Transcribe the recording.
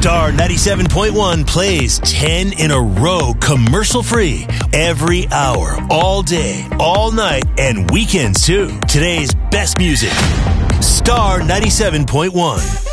Star 97.1 plays 10 in a row commercial-free every hour, all day, all night, and weekends too. Today's best music. Star 97.1.